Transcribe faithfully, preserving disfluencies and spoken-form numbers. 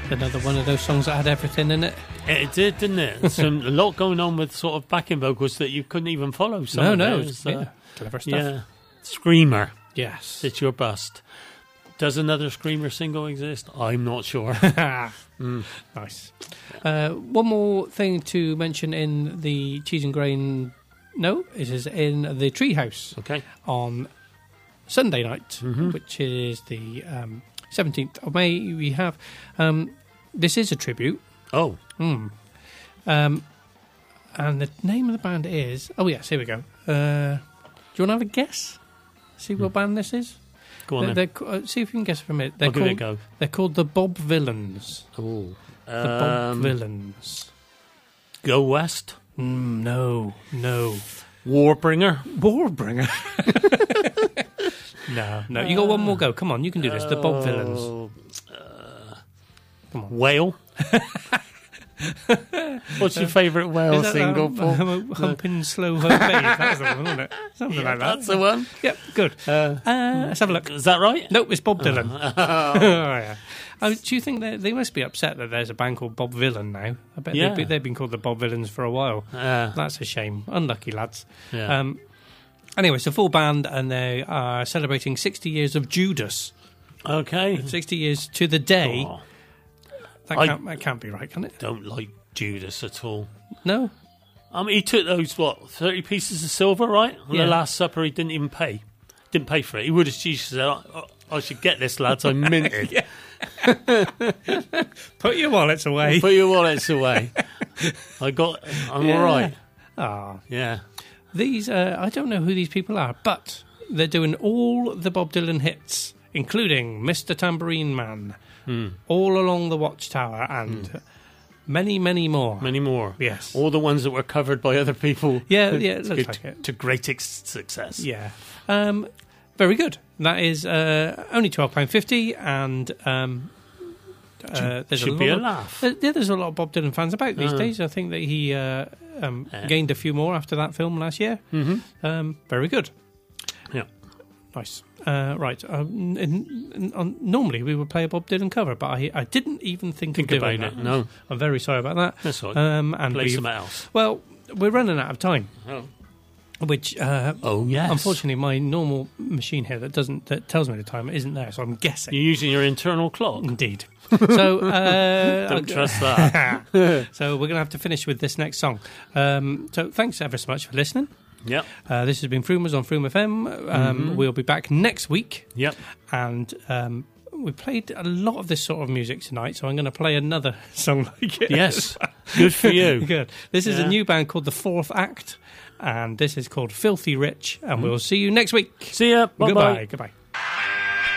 Another one of those songs that had everything in it. It did, didn't it? Some, a lot going on with sort of backing vocals that you couldn't even follow. Some No, of no. those, Yeah, uh, clever stuff. yeah. Screamer. Yes. It's your bust. Does another Screamer single exist? I'm not sure. mm. Nice. Uh, one more thing to mention in the Cheese and Grain note is in the Treehouse Okay. on Sunday night, Mhm. which is the um, seventeenth of May. We have um, this is a tribute. Oh. Mm. Um, and the name of the band is oh yes, here we go. Uh, do you want to have a guess? See what band this is? Go on They're, then. they're, uh, see if you can guess from it. They're I'll give called, it a go. They're called the Bob Villains. Oh. The Bob Um, Villains. Go West. Mm, no, no. Warbringer. Warbringer. no, no. You got one more go. Come on, you can do this. The Bob Villains. Oh, uh, Come on. Whale. What's your favourite Whale Is that single, um, Paul? um, Humping Slow Ho Babe? That's the one, wasn't it? Something Yeah, like that. that's the one. Yep, good. Uh, Uh, let's have a look. is that right? Nope, it's Bob Dylan. Oh. oh, yeah. Oh, do you think they they must be upset that there's a band called Bob Villain now? I bet Yeah. they've, been, they've been called the Bob Villains for a while. Uh, That's a shame. Unlucky lads. yeah. Um, anyway, it's a full band, and they are celebrating sixty years of Judas. okay. sixty years to the day. Oh, That I- can't, that can't be right, can it? don't like Judas at all. No? I mean, he took those, what, thirty pieces of silver, right? On Yeah. the Last Supper, he didn't even pay. Didn't pay for it. He would have Jesus said, I, I should get this, lads. I meant it. Yeah. Put your wallets away. Put your wallets away. I got, I'm Yeah. all right. Ah, Yeah. these, uh, I don't know who these people are, but they're doing all the Bob Dylan hits, including Mister Tambourine Man, Hmm. All Along the Watchtower, and many, many more. Many more. Yes. All the ones that were covered by other people. Yeah, yeah, it to, looks to, like it. to great ex- success. Yeah. Um, very good. That is uh, only twelve pounds fifty, and um, uh, there's Should a be a lot of, laugh. there- yeah, there's a lot of Bob Dylan fans about these Uh. days. I think that he uh, um, Yeah. gained a few more after that film last year. Mm-hmm. Um, very good. Yeah. Nice. Uh, right. Um, in, in, on, normally we would play a Bob Dylan cover, but I, I didn't even think, Think of doing about that. it. No. I'm very sorry about that. That's all right. Um, and Play we've- something else. well, we're running out of time, Oh. which uh, Oh, yes. unfortunately my normal machine here that doesn't that tells me the time isn't there, so I'm guessing. You're using your internal clock. Indeed. So uh, Don't trust that. so we're going to have to finish with this next song. Um, so thanks ever so much for listening. Yep. Uh, this has been Frumers on Froom F M. Um, Mhm. We'll be back next week, Yep. and um, we played a lot of this sort of music tonight, so I'm going to play another song like it. Yes. Good for you. Good. This is Yeah. a new band called The Fourth Act, and this is called Filthy Rich, and we'll see you next week. See ya. Bye-bye. Goodbye. Goodbye.